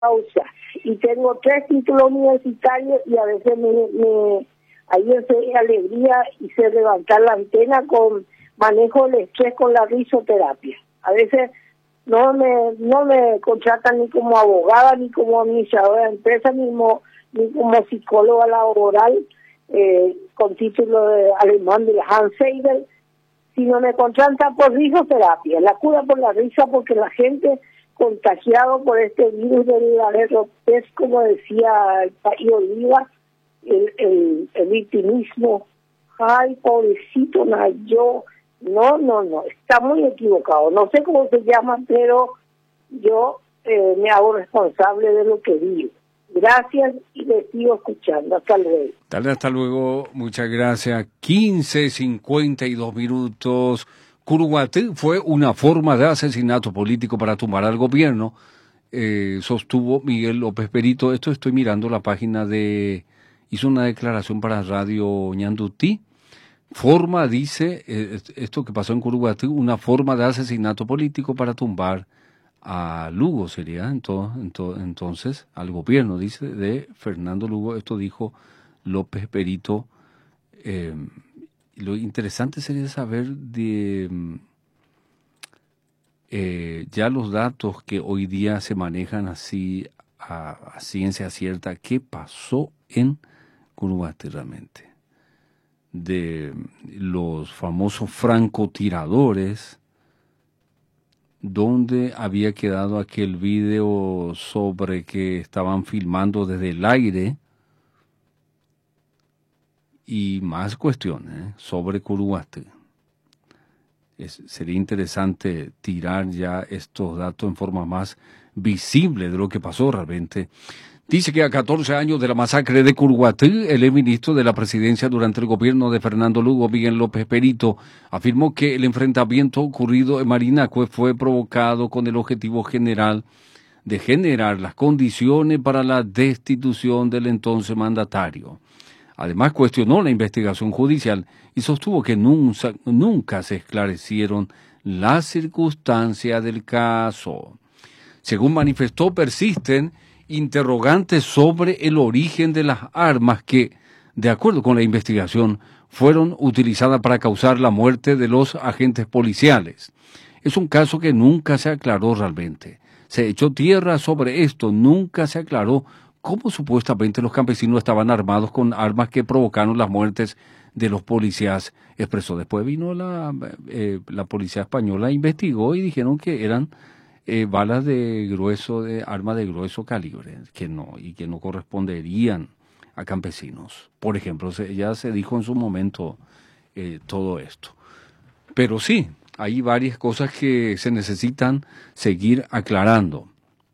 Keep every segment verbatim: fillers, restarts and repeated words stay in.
causa. Y tengo tres títulos universitarios y a veces me, me ayer se alegría y se levantar la antena con manejo del estrés con la risoterapia. A veces no me no me contratan ni como abogada, ni como administradora de empresa, ni como, ni como psicóloga laboral eh, con título de alemán de Hans Seidel, sino me contratan por risoterapia, la cura por la risa, porque la gente contagiado por este virus del alerrotés, como decía el país Oliva, el, el, el victimismo, ay, pobrecito, no, yo, no, no, no, está muy equivocado, no sé cómo se llama, pero yo eh, me hago responsable de lo que digo. Gracias y les sigo escuchando, hasta luego. Dale, hasta luego, muchas gracias. quince cincuenta y dos minutos. Curuguatí fue una forma de asesinato político para tumbar al gobierno, eh, sostuvo Miguel López Perito. Esto estoy mirando la página de... Hizo una declaración para Radio Ñandutí. Forma, dice, eh, esto que pasó en Curuguatí, una forma de asesinato político para tumbar a Lugo, sería entonces, entonces al gobierno, dice, de Fernando Lugo. Esto dijo López Perito. Eh, Lo interesante sería saber de eh, ya los datos que hoy día se manejan así a, a ciencia cierta, qué pasó en Curuguatí realmente. De los famosos francotiradores, donde había quedado aquel video sobre que estaban filmando desde el aire, y más cuestiones ¿eh? sobre Curuguatí. Es, sería interesante tirar ya estos datos en forma más visible de lo que pasó realmente. Dice que a catorce años de la masacre de Curuguatí, el exministro de la presidencia durante el gobierno de Fernando Lugo, Miguel López Perito, afirmó que el enfrentamiento ocurrido en Marinacue fue provocado con el objetivo general de generar las condiciones para la destitución del entonces mandatario. Además, cuestionó la investigación judicial y sostuvo que nunca, nunca se esclarecieron las circunstancias del caso. Según manifestó, persisten interrogantes sobre el origen de las armas que, de acuerdo con la investigación, fueron utilizadas para causar la muerte de los agentes policiales. Es un caso que nunca se aclaró realmente. Se echó tierra sobre esto, nunca se aclaró cómo supuestamente los campesinos estaban armados con armas que provocaron las muertes de los policías, expresó. Después vino la, eh, la policía española, investigó y dijeron que eran eh, balas de grueso, de armas de grueso calibre, que no, y que no corresponderían a campesinos. Por ejemplo, se, ya se dijo en su momento eh, todo esto. Pero sí, hay varias cosas que se necesitan seguir aclarando.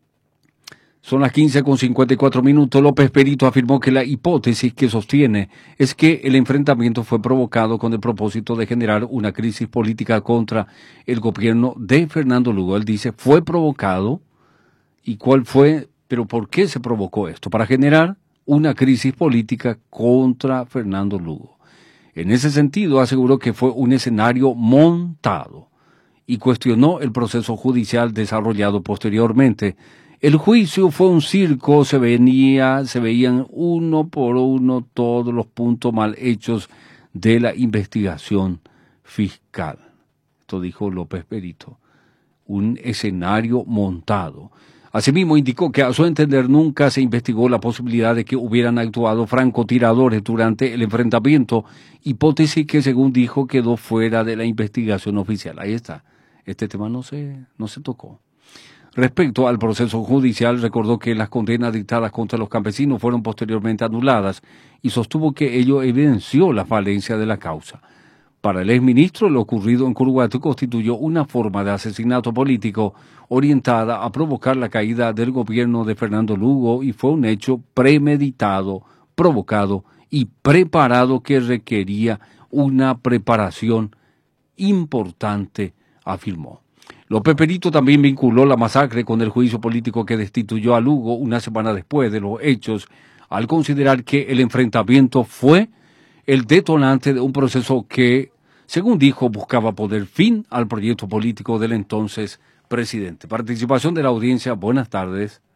Son las quince con cincuenta y cuatro minutos. López Perito afirmó que la hipótesis que sostiene es que el enfrentamiento fue provocado con el propósito de generar una crisis política contra el gobierno de Fernando Lugo. Él dice, fue provocado. ¿Y cuál fue? ¿Pero por qué se provocó esto? Para generar una crisis política contra Fernando Lugo. En ese sentido, aseguró que fue un escenario montado y cuestionó el proceso judicial desarrollado posteriormente. El juicio fue un circo, se venía, se veían uno por uno todos los puntos mal hechos de la investigación fiscal. Esto dijo López Perito, un escenario montado. Asimismo indicó que a su entender nunca se investigó la posibilidad de que hubieran actuado francotiradores durante el enfrentamiento, hipótesis que según dijo quedó fuera de la investigación oficial. Ahí está, este tema no se, no se tocó. Respecto al proceso judicial, recordó que las condenas dictadas contra los campesinos fueron posteriormente anuladas y sostuvo que ello evidenció la falencia de la causa. Para el exministro, lo ocurrido en Curuguatí constituyó una forma de asesinato político orientada a provocar la caída del gobierno de Fernando Lugo y fue un hecho premeditado, provocado y preparado que requería una preparación importante, afirmó. López Perito también vinculó la masacre con el juicio político que destituyó a Lugo una semana después de los hechos, al considerar que el enfrentamiento fue el detonante de un proceso que, según dijo, buscaba poner fin al proyecto político del entonces presidente. Participación de la audiencia, buenas tardes.